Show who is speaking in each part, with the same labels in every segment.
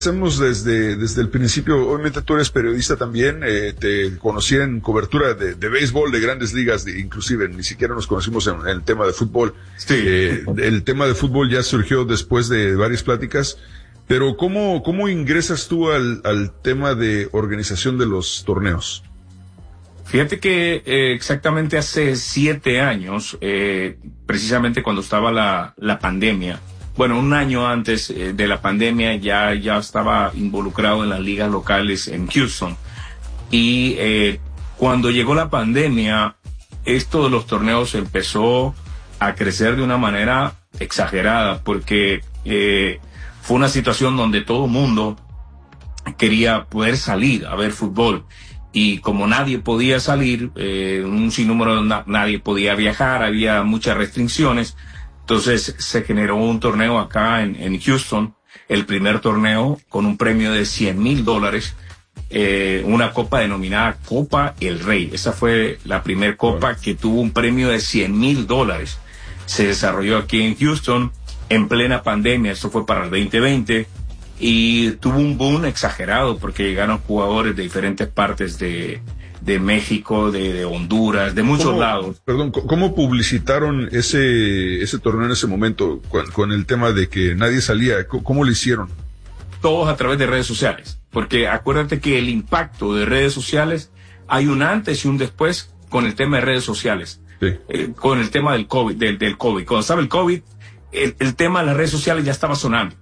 Speaker 1: Hacemos desde el principio. Obviamente tú eres periodista también, te conocí en cobertura de béisbol, de grandes ligas, inclusive ni siquiera nos conocimos en el tema de fútbol.
Speaker 2: Sí.
Speaker 1: El tema de fútbol ya surgió después de varias pláticas, pero ¿cómo ingresas tú al tema de organización de los torneos?
Speaker 2: Fíjate que exactamente hace 7 años, precisamente cuando estaba la pandemia, bueno, un año antes de la pandemia ya estaba involucrado en las ligas locales en Houston. Y cuando llegó la pandemia, esto de los torneos empezó a crecer de una manera exagerada, porque fue una situación donde todo el mundo quería poder salir a ver fútbol. Y como nadie podía salir, un sinnúmero, nadie podía viajar, había muchas restricciones. Entonces se generó un torneo acá en Houston, el primer torneo con un premio de $100,000, una copa denominada Copa El Rey. Esa fue la primer copa que tuvo un premio de $100,000. Se desarrolló aquí en Houston en plena pandemia, esto fue para el 2020, y tuvo un boom exagerado porque llegaron jugadores de diferentes partes de México, de Honduras, de muchos lados.
Speaker 1: Perdón, ¿cómo publicitaron ese torneo en ese momento con el tema de que nadie salía? ¿Cómo lo hicieron?
Speaker 2: Todos a través de redes sociales, porque acuérdate que el impacto de redes sociales, hay un antes y un después con el tema de redes sociales.
Speaker 1: Sí.
Speaker 2: Con el tema del COVID, del COVID. Cuando estaba el COVID, el tema de las redes sociales ya estaba sonando,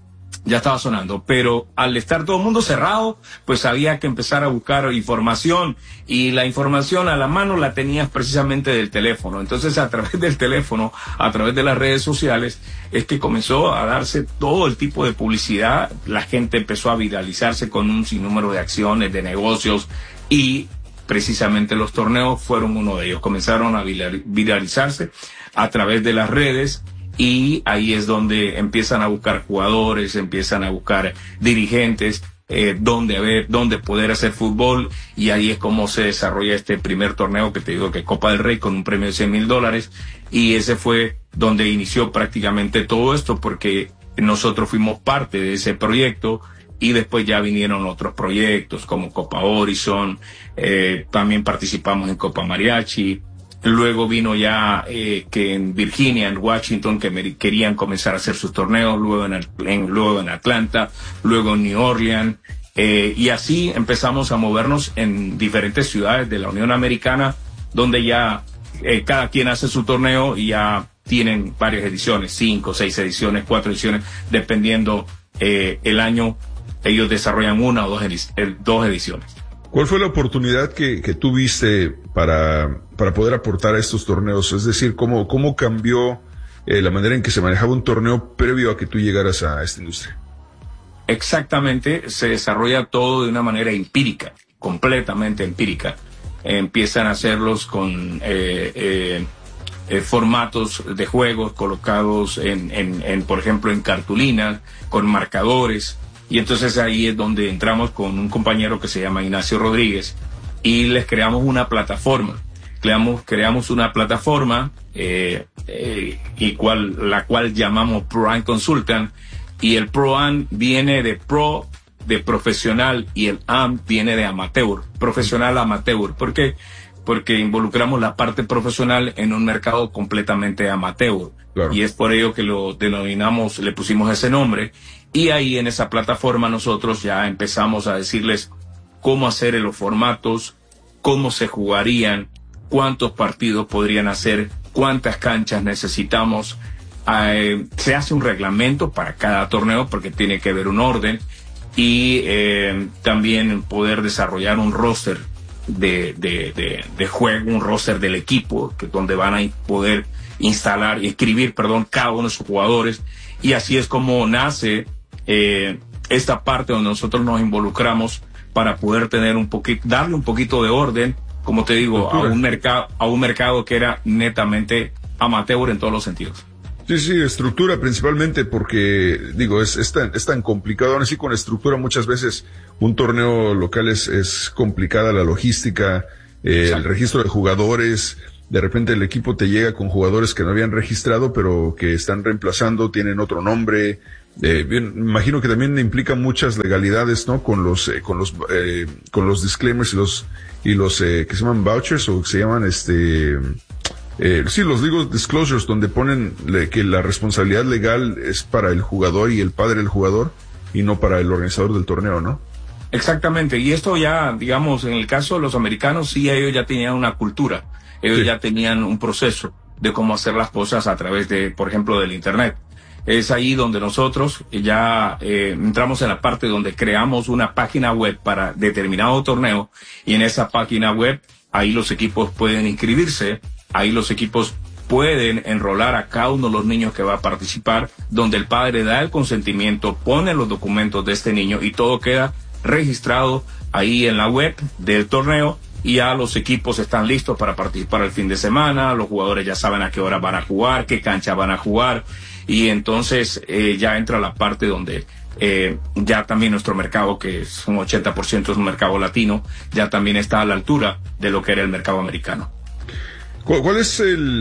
Speaker 2: pero al estar todo el mundo cerrado, pues había que empezar a buscar información, y la información a la mano la tenías precisamente del teléfono. Entonces, a través del teléfono, a través de las redes sociales, es que comenzó a darse todo el tipo de publicidad. La gente empezó a viralizarse con un sinnúmero de acciones, de negocios, y precisamente los torneos fueron uno de ellos. Comenzaron a viralizarse a través de las redes. Y ahí es donde empiezan a buscar jugadores, empiezan a buscar dirigentes, dónde poder hacer fútbol, y ahí es como se desarrolla este primer torneo que te digo, que Copa del Rey, con un premio de $100,000, y ese fue donde inició prácticamente todo esto, porque nosotros fuimos parte de ese proyecto, y después ya vinieron otros proyectos como Copa Horizon, también participamos en Copa Mariachi. Luego vino ya que en Virginia, en Washington, que querían comenzar a hacer sus torneos, luego en Atlanta, luego en New Orleans, y así empezamos a movernos en diferentes ciudades de la Unión Americana, donde ya cada quien hace su torneo y ya tienen varias ediciones, 5, 6 ediciones, 4 ediciones, dependiendo el año. Ellos desarrollan una o dos ediciones.
Speaker 1: ¿Cuál fue la oportunidad que tuviste para poder aportar a estos torneos? Es decir, ¿cómo cambió la manera en que se manejaba un torneo previo a que tú llegaras a esta industria?
Speaker 2: Exactamente, se desarrolla todo de una manera empírica, completamente empírica. Empiezan a hacerlos con formatos de juegos colocados por ejemplo, en cartulinas, con marcadores. Y entonces ahí es donde entramos con un compañero que se llama Ignacio Rodríguez, y les creamos una plataforma. Creamos una plataforma la cual llamamos ProAm Consultant, y el ProAm viene de pro, de profesional, y el AM viene de amateur, profesional amateur. ¿Por qué? Porque involucramos la parte profesional en un mercado completamente amateur.
Speaker 1: Claro.
Speaker 2: Y es por ello que lo denominamos, le pusimos ese nombre. Y ahí en esa plataforma nosotros ya empezamos a decirles cómo hacer los formatos, cómo se jugarían, cuántos partidos podrían hacer, cuántas canchas necesitamos. Se hace un reglamento para cada torneo porque tiene que haber un orden, y también poder desarrollar un roster de juego, un roster del equipo, donde van a poder escribir cada uno de sus jugadores. Y así es como nace esta parte donde nosotros nos involucramos para poder tener darle un poquito de orden, como te digo, a un mercado que era netamente amateur en todos los sentidos.
Speaker 1: Sí, estructura principalmente, porque digo, es tan complicado. Aún así, con estructura muchas veces un torneo local es complicada la logística, el registro de jugadores. De repente el equipo te llega con jugadores que no habían registrado, pero que están reemplazando, tienen otro nombre, Bien, imagino que también implica muchas legalidades, ¿no? Con los disclaimers y los que se llaman vouchers o que se llaman sí, los legal disclosures, donde ponen que la responsabilidad legal es para el jugador y el padre del jugador y no para el organizador del torneo, ¿no?
Speaker 2: Exactamente, y esto ya, digamos, en el caso de los americanos, sí, ellos ya tenían una cultura, ellos ya tenían un proceso de cómo hacer las cosas a través de, por ejemplo, del Internet. Es ahí donde nosotros ya entramos en la parte donde creamos una página web para determinado torneo, y en esa página web, ahí los equipos pueden inscribirse, ahí los equipos pueden enrolar a cada uno de los niños que va a participar, donde el padre da el consentimiento, pone los documentos de este niño y todo queda registrado ahí en la web del torneo, y ya los equipos están listos para participar el fin de semana, los jugadores ya saben a qué hora van a jugar, qué cancha van a jugar, y entonces ya entra la parte donde ya también nuestro mercado, que es un 80% es un mercado latino, ya también está a la altura de lo que era el mercado americano.
Speaker 1: ¿Cuál es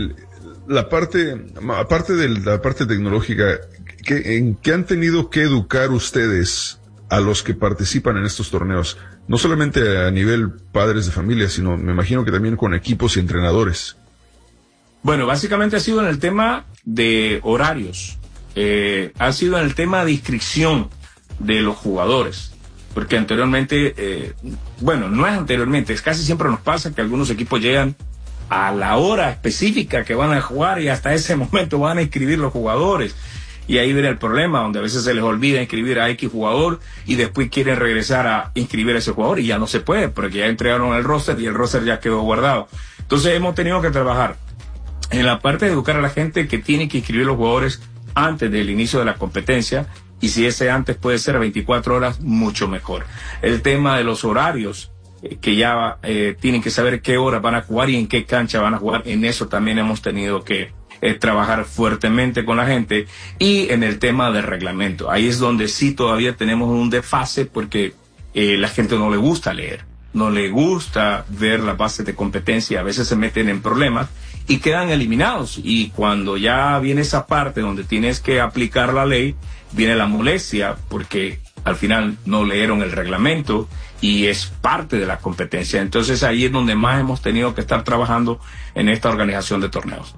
Speaker 1: la parte, aparte de la parte tecnológica, en qué han tenido que educar ustedes a los que participan en estos torneos? No solamente a nivel padres de familia, sino me imagino que también con equipos y entrenadores.
Speaker 2: Bueno, básicamente ha sido en el tema de horarios, ha sido en el tema de inscripción de los jugadores, porque anteriormente, bueno, no es anteriormente, es casi siempre nos pasa que algunos equipos llegan a la hora específica que van a jugar y hasta ese momento van a inscribir los jugadores. Y ahí viene el problema, donde a veces se les olvida inscribir a X jugador y después quieren regresar a inscribir a ese jugador y ya no se puede porque ya entregaron el roster y el roster ya quedó guardado. Entonces hemos tenido que trabajar en la parte de educar a la gente que tiene que inscribir los jugadores antes del inicio de la competencia, y si ese antes puede ser 24 horas, mucho mejor. El tema de los horarios, que ya tienen que saber qué hora van a jugar y en qué cancha van a jugar, en eso también hemos tenido que trabajar fuertemente con la gente. Y en el tema del reglamento, ahí es donde sí todavía tenemos un desfase, porque la gente no le gusta leer, no le gusta ver las bases de competencia, a veces se meten en problemas y quedan eliminados, y cuando ya viene esa parte donde tienes que aplicar la ley, viene la molestia porque al final no leyeron el reglamento y es parte de la competencia. Entonces ahí es donde más hemos tenido que estar trabajando en esta organización de torneos.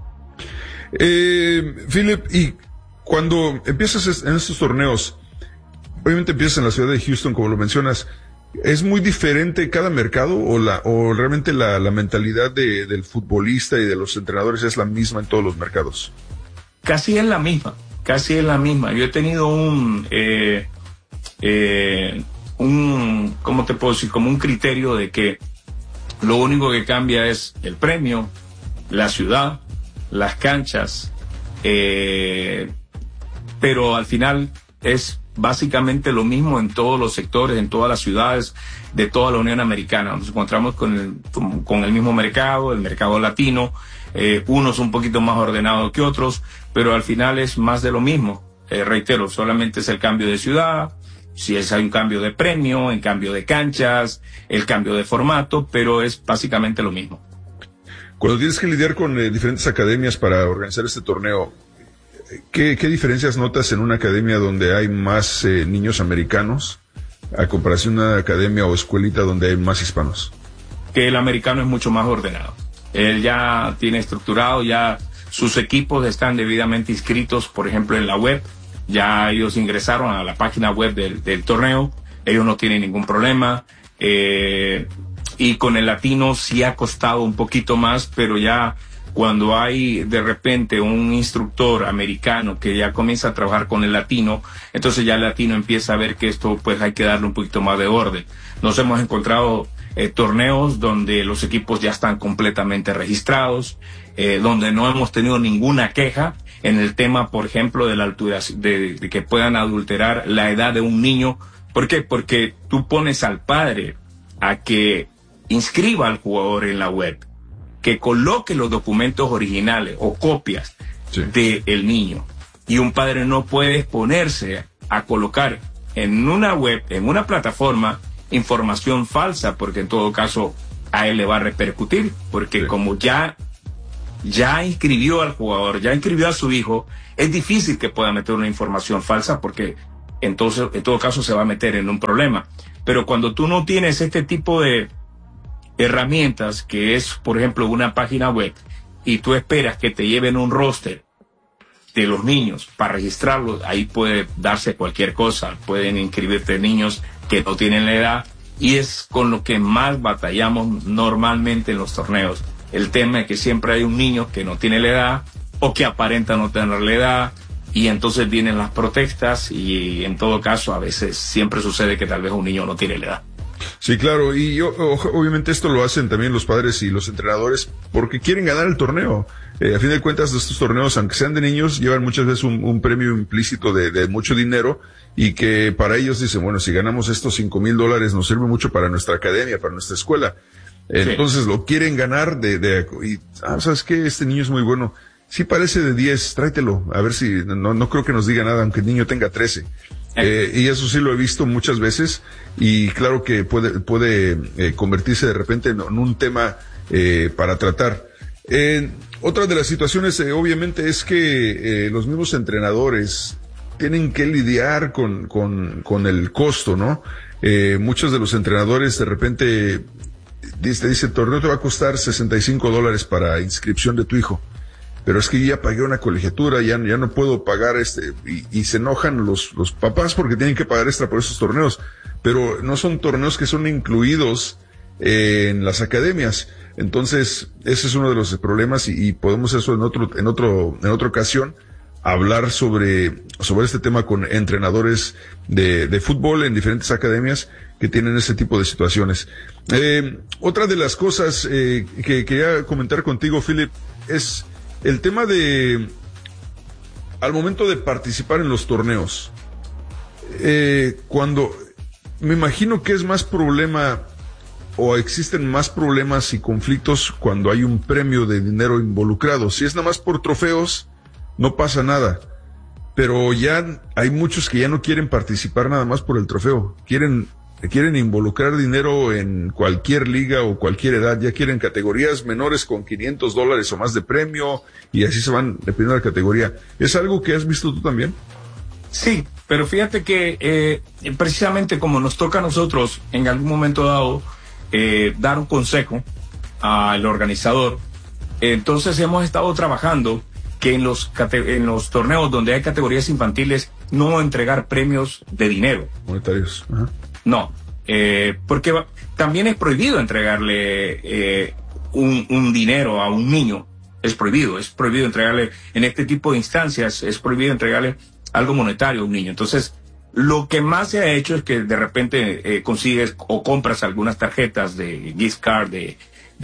Speaker 1: Philip, y cuando empiezas en estos torneos, obviamente empiezas en la ciudad de Houston, como lo mencionas, ¿es muy diferente cada mercado o realmente la mentalidad del futbolista y de los entrenadores es la misma en todos los mercados?
Speaker 2: Casi es la misma. Yo he tenido ¿cómo te puedo decir? Como un criterio de que lo único que cambia es el premio, la ciudad, las canchas, pero al final es básicamente lo mismo en todos los sectores, en todas las ciudades de toda la Unión Americana. Nos encontramos con el mismo mercado, el mercado latino, unos un poquito más ordenados que otros, pero al final es más de lo mismo. Reitero, solamente es el cambio de ciudad, si hay un cambio de premio, en cambio de canchas, el cambio de formato, pero es básicamente lo mismo.
Speaker 1: Cuando tienes que lidiar con diferentes academias para organizar este torneo, ¿qué diferencias notas en una academia donde hay más niños americanos a comparación de una academia o escuelita donde hay más hispanos?
Speaker 2: Que el americano es mucho más ordenado. Él ya tiene estructurado, ya sus equipos están debidamente inscritos, por ejemplo, en la web. Ya ellos ingresaron a la página web del torneo, ellos no tienen ningún problema. Y con el latino sí ha costado un poquito más, pero ya cuando hay de repente un instructor americano que ya comienza a trabajar con el latino, entonces ya el latino empieza a ver que esto pues hay que darle un poquito más de orden. Nos hemos encontrado torneos donde los equipos ya están completamente registrados, donde no hemos tenido ninguna queja en el tema, por ejemplo, de la altura, de que puedan adulterar la edad de un niño. ¿Por qué? Porque tú pones al padre a que inscriba al jugador en la web, que coloque los documentos originales o copias del niño, y un padre no puede exponerse a colocar en una web, en una plataforma, información falsa, porque en todo caso a él le va a repercutir, porque como ya ya inscribió al jugador, ya inscribió a su hijo, es difícil que pueda meter una información falsa porque entonces, en todo caso, se va a meter en un problema. Pero cuando tú no tienes este tipo de herramientas, que es, por ejemplo, una página web, y tú esperas que te lleven un roster de los niños para registrarlos, ahí puede darse cualquier cosa. Pueden inscribirte niños que no tienen la edad, y es con lo que más batallamos normalmente en los torneos. El tema es que siempre hay un niño que no tiene la edad o que aparenta no tener la edad, y entonces vienen las protestas, y en todo caso a veces siempre sucede que tal vez un niño no tiene la edad.
Speaker 1: Sí, claro, y obviamente esto lo hacen también los padres y los entrenadores porque quieren ganar el torneo. A fin de cuentas, estos torneos, aunque sean de niños, llevan muchas veces un premio implícito de mucho dinero, y que para ellos dicen, bueno, si ganamos estos $5,000 nos sirve mucho para nuestra academia, para nuestra escuela. Entonces lo quieren ganar ¿sabes qué? Este niño es muy bueno. Sí parece de 10, tráetelo, a ver si, no creo que nos diga nada, aunque el niño tenga 13. Y eso sí lo he visto muchas veces, y claro que puede convertirse de repente en un tema para tratar. Otra de las situaciones, obviamente, es que los mismos entrenadores tienen que lidiar con el costo, ¿no? Muchos de los entrenadores de repente te dicen, el torneo te va a costar $65 para inscripción de tu hijo. Pero es que yo ya pagué una colegiatura, ya no puedo pagar y se enojan los papás porque tienen que pagar extra por esos torneos. Pero no son torneos que son incluidos en las academias. Entonces, ese es uno de los problemas, y podemos eso en otra ocasión hablar sobre este tema con entrenadores de fútbol en diferentes academias que tienen ese tipo de situaciones. Otra de las cosas que quería comentar contigo, Philip, es el tema al momento de participar en los torneos, me imagino que es más problema, o existen más problemas y conflictos cuando hay un premio de dinero involucrado. Si es nada más por trofeos, no pasa nada. Pero ya hay muchos que ya no quieren participar nada más por el trofeo. Quieren involucrar dinero en cualquier liga o cualquier edad. Ya quieren categorías menores con $500 o más de premio, y así se van dependiendo de la categoría. ¿Es algo que has visto tú también?
Speaker 2: Sí, pero fíjate que precisamente como nos toca a nosotros en algún momento dado dar un consejo al organizador, entonces hemos estado trabajando que en los torneos donde hay categorías infantiles no entregar premios de dinero.
Speaker 1: Monetarios. Ajá.
Speaker 2: No, porque también es prohibido entregarle un dinero a un niño. Es prohibido entregarle en este tipo de instancias, es prohibido entregarle algo monetario a un niño. Entonces, lo que más se ha hecho es que de repente consigues o compras algunas tarjetas de gift card, de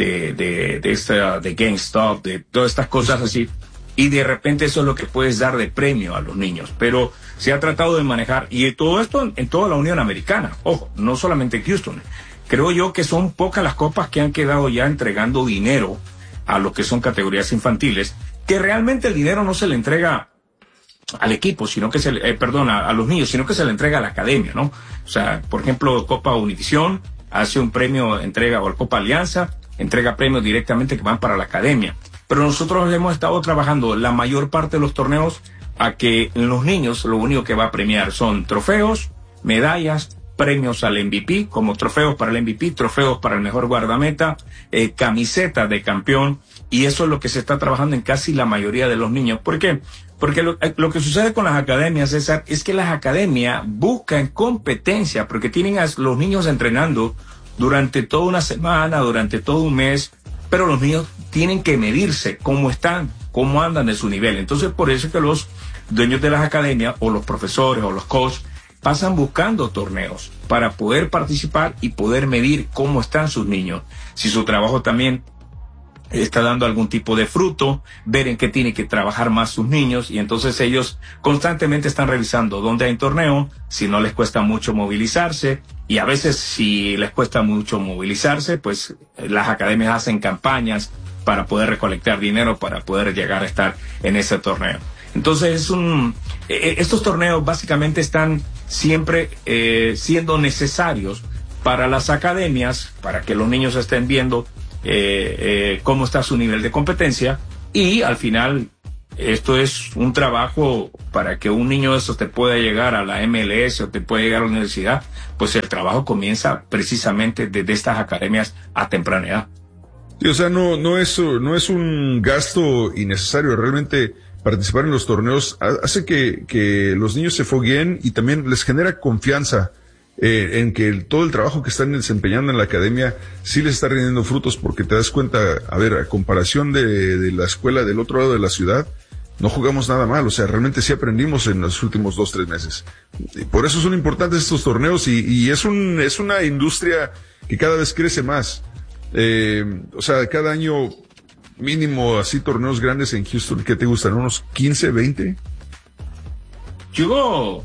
Speaker 2: GameStop, de todas estas cosas así, y de repente eso es lo que puedes dar de premio a los niños. Pero se ha tratado de manejar, y todo esto en toda la Unión Americana, ojo, no solamente en Houston. Creo yo que son pocas las copas que han quedado ya entregando dinero a lo que son categorías infantiles, que realmente el dinero no se le entrega al equipo, sino que a los niños, sino que se le entrega a la academia, ¿no? O sea, por ejemplo, Copa Univisión hace un premio, entrega, o Copa Alianza entrega premios directamente que van para la academia. Pero nosotros hemos estado trabajando la mayor parte de los torneos a que los niños lo único que va a premiar son trofeos, medallas, premios al MVP, como trofeos para el MVP, trofeos para el mejor guardameta, camisetas de campeón, y eso es lo que se está trabajando en casi la mayoría de los niños. ¿Por qué? Porque lo que sucede con las academias, César, es que las academias buscan competencia, porque tienen a los niños entrenando durante toda una semana, durante todo un mes, pero los niños tienen que medirse cómo están, cómo andan de su nivel. Entonces, por eso es que los dueños de las academias, o los profesores, o los coaches, pasan buscando torneos para poder participar y poder medir cómo están sus niños. Si su trabajo también está dando algún tipo de fruto, ver en qué tiene que trabajar más sus niños, y entonces ellos constantemente están revisando dónde hay torneo, si no les cuesta mucho movilizarse, y a veces si les cuesta mucho movilizarse, pues las academias hacen campañas para poder recolectar dinero para poder llegar a estar en ese torneo. Entonces estos torneos básicamente están siempre siendo necesarios para las academias, para que los niños estén viendo cómo está su nivel de competencia, Y al final, esto es un trabajo para que un niño de esos te pueda llegar a la MLS o te pueda llegar a la universidad, pues el trabajo comienza precisamente desde estas academias a temprana edad.
Speaker 1: Sí, o sea, no es un gasto innecesario. Realmente participar en los torneos hace que los niños se fogueen y también les genera confianza en que todo el trabajo que están desempeñando en la academia sí les está rindiendo frutos, porque te das cuenta, a ver, a comparación de la escuela del otro lado de la ciudad, no jugamos nada mal. O sea, realmente sí aprendimos en los últimos 2-3 meses. Y por eso son importantes estos torneos y es una industria que cada vez crece más. O sea, cada año mínimo así torneos grandes en Houston. ¿Qué te gustan? ¿Unos 15, 20?
Speaker 2: Yo,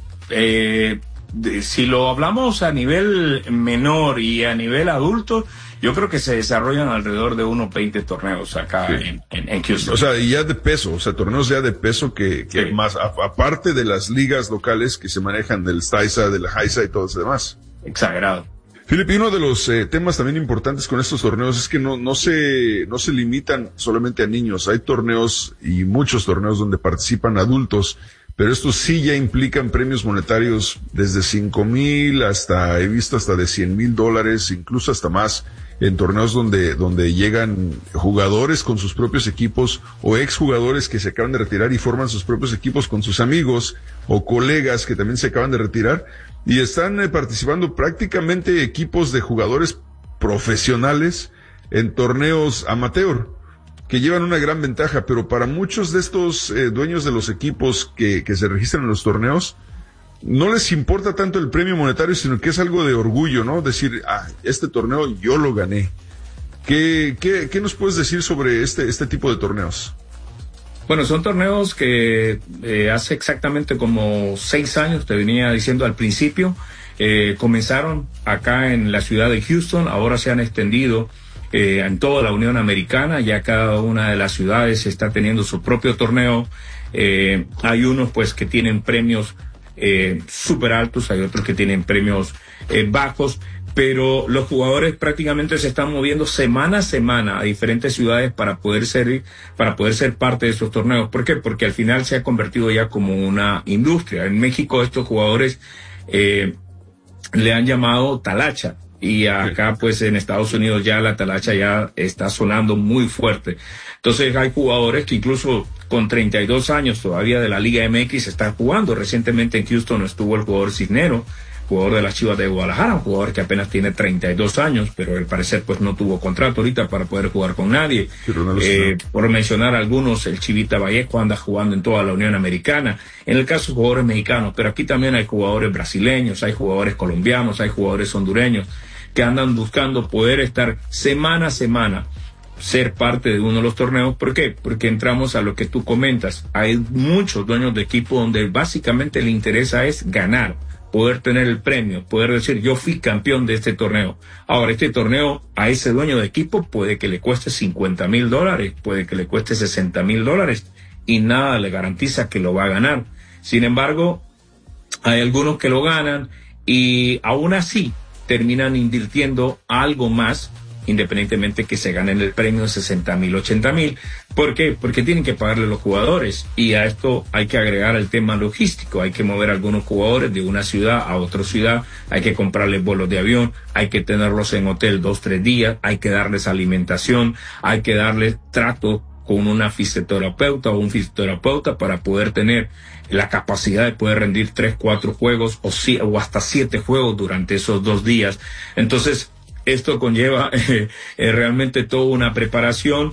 Speaker 2: si lo hablamos a nivel menor y a nivel adulto, yo creo que se desarrollan alrededor de unos 20 torneos acá, sí, en Houston.
Speaker 1: O sea, y ya de peso, o sea, torneos ya de peso que sí, más, aparte de las ligas locales que se manejan del STAISA, de la HISA y todo eso demás.
Speaker 2: Exagerado.
Speaker 1: Felipe, uno de los temas también importantes con estos torneos es que no se limitan solamente a niños. Hay torneos y muchos torneos donde participan adultos, pero estos sí ya implican premios monetarios desde 5,000 hasta, he visto hasta de $100,000, incluso hasta más, en torneos donde llegan jugadores con sus propios equipos o exjugadores que se acaban de retirar y forman sus propios equipos con sus amigos o colegas que también se acaban de retirar. Y están participando prácticamente equipos de jugadores profesionales en torneos amateur, que llevan una gran ventaja, pero para muchos de estos dueños de los equipos que se registran en los torneos, no les importa tanto el premio monetario, sino que es algo de orgullo, ¿no? Decir, este torneo yo lo gané. ¿Qué nos puedes decir sobre este tipo de torneos?
Speaker 2: Bueno, son torneos que hace exactamente como 6 años, te venía diciendo al principio, comenzaron acá en la ciudad de Houston, ahora se han extendido en toda la Unión Americana, ya cada una de las ciudades está teniendo su propio torneo. Hay unos pues que tienen premios súper altos, hay otros que tienen premios bajos, pero los jugadores prácticamente se están moviendo semana a semana a diferentes ciudades para poder ser parte de esos torneos. ¿Por qué? Porque al final se ha convertido ya como una industria. En México estos jugadores le han llamado talacha, y acá pues en Estados Unidos ya la talacha ya está sonando muy fuerte. Entonces hay jugadores que incluso con 32 años todavía de la Liga MX están jugando. Recientemente en Houston estuvo el jugador Cisnero, jugador de las Chivas de Guadalajara, un jugador que apenas tiene 32 años, pero al parecer pues no tuvo contrato ahorita para poder jugar con nadie. Por mencionar algunos, el Chivita Vallejo anda jugando en toda la Unión Americana. En el caso de jugadores mexicanos, pero aquí también hay jugadores brasileños, hay jugadores colombianos, hay jugadores hondureños que andan buscando poder estar semana a semana, ser parte de uno de los torneos. ¿Por qué? Porque entramos a lo que tú comentas. Hay muchos dueños de equipo donde básicamente le interesa es ganar, poder tener el premio, poder decir yo fui campeón de este torneo. Ahora, este torneo a ese dueño de equipo puede que le cueste $50,000, puede que le cueste $60,000 y nada le garantiza que lo va a ganar. Sin embargo, hay algunos que lo ganan y aún así terminan invirtiendo algo más, independientemente que se ganen el premio de $60,000, $80,000. ¿Por qué? Porque tienen que pagarle a los jugadores, y a esto hay que agregar el tema logístico. Hay que mover a algunos jugadores de una ciudad a otra ciudad, hay que comprarles vuelos de avión, hay que tenerlos en hotel 2-3 días, hay que darles alimentación, hay que darles trato con una fisioterapeuta o un fisioterapeuta para poder tener la capacidad de poder rendir 3-4 juegos o hasta 7 juegos durante esos 2 días. Entonces, esto conlleva realmente toda una preparación,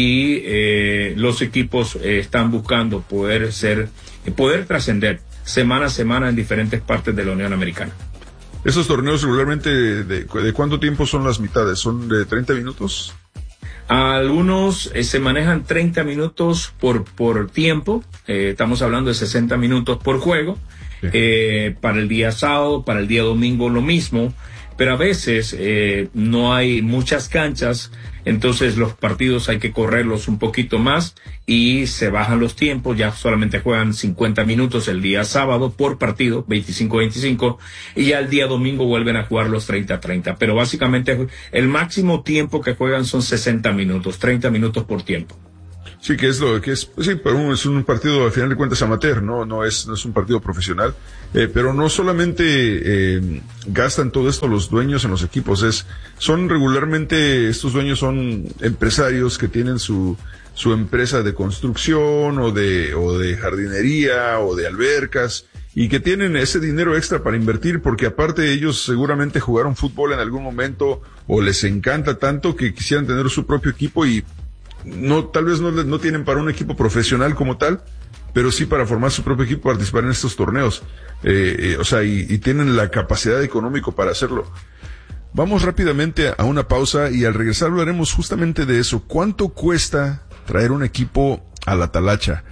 Speaker 2: y los equipos están buscando poder trascender semana a semana en diferentes partes de la Unión Americana.
Speaker 1: ¿Esos torneos regularmente de cuánto tiempo son las mitades? ¿Son de 30 minutos?
Speaker 2: Algunos se manejan 30 minutos por tiempo, estamos hablando de 60 minutos por juego. Sí. Para el día sábado, para el día domingo lo mismo, pero a veces no hay muchas canchas, entonces los partidos hay que correrlos un poquito más y se bajan los tiempos, ya solamente juegan 50 minutos el día sábado por partido, 25-25, y ya el día domingo vuelven a jugar los 30-30, pero básicamente el máximo tiempo que juegan son 60 minutos, 30 minutos por tiempo.
Speaker 1: Sí, que es lo que es, pues sí, pero es un partido al final de cuentas amateur, no es un partido profesional, pero no solamente gastan todo esto los dueños en los equipos, son regularmente, estos dueños son empresarios que tienen su empresa de construcción o de jardinería o de albercas y que tienen ese dinero extra para invertir porque aparte ellos seguramente jugaron fútbol en algún momento o les encanta tanto que quisieran tener su propio equipo y tal vez no tienen para un equipo profesional como tal, pero sí para formar su propio equipo, participar en estos torneos, y tienen la capacidad económica para hacerlo. Vamos rápidamente a una pausa y al regresar hablaremos justamente de eso. ¿Cuánto cuesta traer un equipo a la talacha?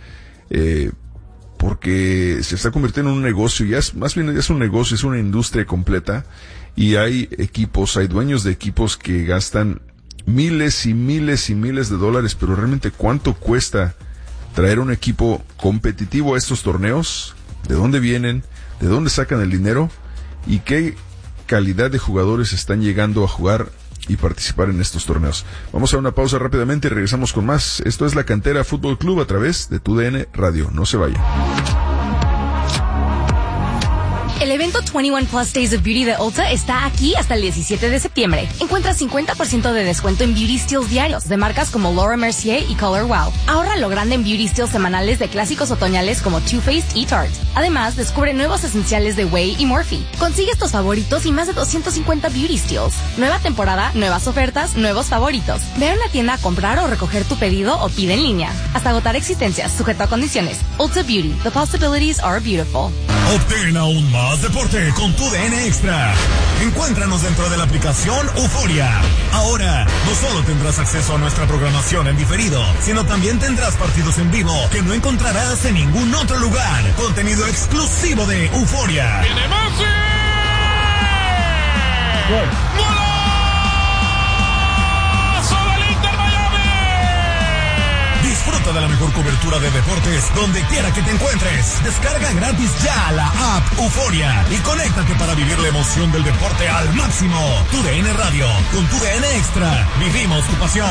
Speaker 1: Porque se está convirtiendo en un negocio, más bien es un negocio, es una industria completa, y hay dueños de equipos que gastan miles y miles y miles de dólares, pero realmente ¿cuánto cuesta traer un equipo competitivo a estos torneos? ¿De dónde vienen? ¿De dónde sacan el dinero? ¿Y qué calidad de jugadores están llegando a jugar y participar en estos torneos? Vamos a una pausa rápidamente y regresamos con más. Esto es La Cantera Fútbol Club a través de TUDN Radio. No se vayan.
Speaker 3: El evento 21 Plus Days of Beauty de Ulta está aquí hasta el 17 de septiembre. Encuentra 50% de descuento en Beauty Steals diarios de marcas como Laura Mercier y Color Wow. Ahorra lo grande en Beauty Steals semanales de clásicos otoñales como Too Faced y Tarte. Además, descubre nuevos esenciales de Way y Morphe. Consigue tus favoritos y más de 250 Beauty Steals. Nueva temporada, nuevas ofertas, nuevos favoritos. Ve a una tienda a comprar o recoger tu pedido o pide en línea. Hasta agotar existencias, sujeto a condiciones. Ulta Beauty. The possibilities are beautiful.
Speaker 4: Obtén aún más deporte con TUDN Extra. Encuéntranos dentro de la aplicación Euforia. Ahora, no solo tendrás acceso a nuestra programación en diferido, sino también tendrás partidos en vivo que no encontrarás en ningún otro lugar. Contenido exclusivo de Euforia.
Speaker 5: ¡Viene Messi!
Speaker 4: Disfruta de la mejor cobertura de deportes donde quiera que te encuentres. Descarga gratis ya la app Euforia y conéctate para vivir la emoción del deporte al máximo. TUDN Radio, con TUDN Extra, vivimos tu pasión.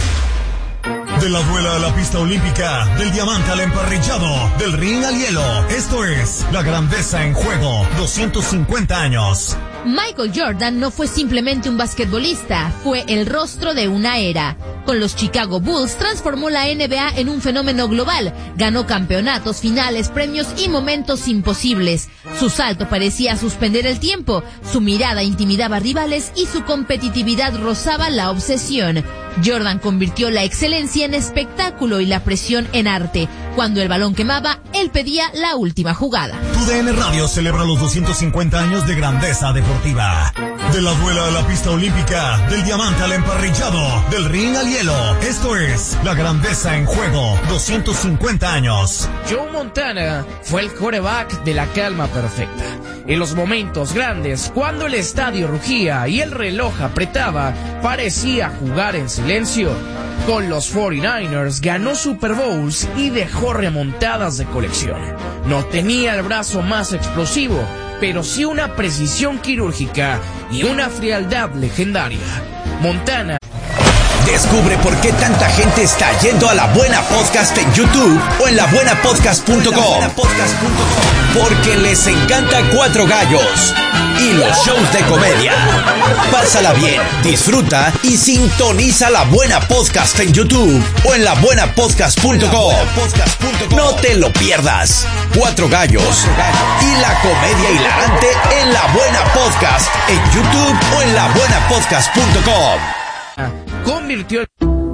Speaker 4: De la duela a la pista olímpica, del diamante al emparrillado, del ring al hielo. Esto es La Grandeza en Juego, 250 años.
Speaker 6: Michael Jordan no fue simplemente un basquetbolista, fue el rostro de una era. Con los Chicago Bulls transformó la NBA en un fenómeno global, ganó campeonatos, finales, premios y momentos imposibles. Su salto parecía suspender el tiempo, su mirada intimidaba a rivales y su competitividad rozaba la obsesión. Jordan convirtió la excelencia en espectáculo y la presión en arte. Cuando el balón quemaba, él pedía la última jugada.
Speaker 4: TUDN Radio celebra los 250 años de grandeza deportiva. De la duela a la pista olímpica, del diamante al emparrillado, del ring al hielo. Esto es La Grandeza en Juego, 250 años.
Speaker 7: Joe Montana fue el quarterback de la calma perfecta. En los momentos grandes, cuando el estadio rugía y el reloj apretaba, parecía jugar en silencio. Con los 49ers ganó Super Bowls y dejó remontadas de colección. No tenía el brazo más explosivo, pero sí una precisión quirúrgica y una frialdad legendaria. Montana.
Speaker 8: Descubre por qué tanta gente está yendo a La Buena Podcast en YouTube o en labuenapodcast.com. Porque les encanta Cuatro Gallos y los shows de comedia. Pásala bien, disfruta y sintoniza La Buena Podcast en YouTube o en labuenapodcast.com. No te lo pierdas. Cuatro Gallos y la comedia hilarante en La Buena Podcast en YouTube o en labuenapodcast.com.
Speaker 7: Convirtió.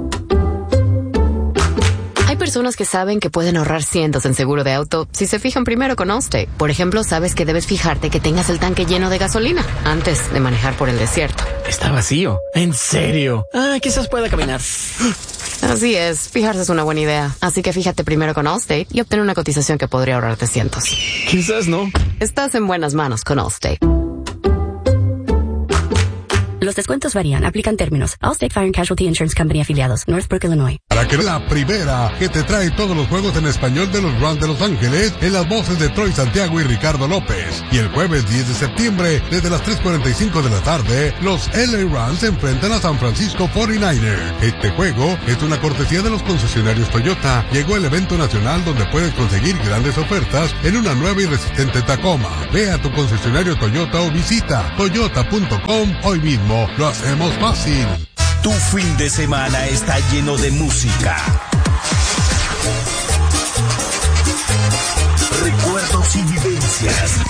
Speaker 9: Hay personas que saben que pueden ahorrar cientos en seguro de auto si se fijan primero con Allstate. Por ejemplo, sabes que debes fijarte que tengas el tanque lleno de gasolina antes de manejar por el desierto.
Speaker 7: Está vacío. ¿En serio? Quizás pueda caminar.
Speaker 9: Así es, fijarse es una buena idea. Así que fíjate primero con Allstate y obtén una cotización que podría ahorrarte cientos.
Speaker 7: Quizás no.
Speaker 9: Estás en buenas manos con Allstate.
Speaker 10: Los descuentos varían. Aplican términos. Allstate Fire and Casualty Insurance Company afiliados. Northbrook, Illinois.
Speaker 5: para que la primera que te trae todos los juegos en español de los Rams de Los Ángeles en las voces de Troy Santiago y Ricardo López. Y el jueves 10 de septiembre, desde las 3:45 de la tarde, los LA Rams se enfrentan a San Francisco 49ers. Este juego es una cortesía de los concesionarios Toyota. Llegó el evento nacional donde puedes conseguir grandes ofertas en una nueva y resistente Tacoma. Ve a tu concesionario Toyota o visita toyota.com hoy mismo. Lo hacemos fácil.
Speaker 8: Tu fin de semana está lleno de música, recuerdos y vivencias.